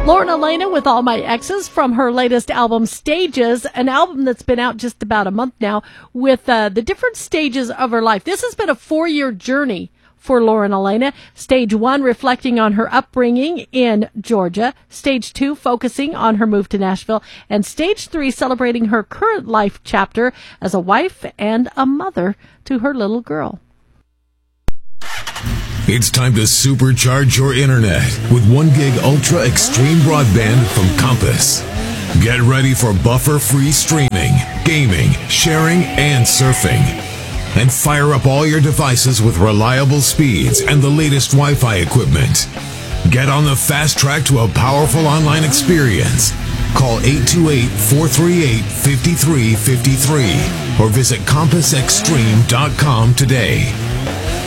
Lauren Alaina with All My Exes from her latest album, Stages, an album that's been out just about a month now with the different stages of her life. This has been a 4-year journey for Lauren Alaina. Stage 1, reflecting on her upbringing in Georgia. Stage 2, focusing on her move to Nashville. And Stage 3, celebrating her current life chapter as a wife and a mother to her little girl. It's time to supercharge your internet with 1 gig ultra extreme broadband from Compass. Get ready for buffer-free streaming, gaming, sharing, and surfing. And fire up all your devices with reliable speeds and the latest Wi-Fi equipment. Get on the fast track to a powerful online experience. Call 828-438-5353 or visit compassextreme.com today.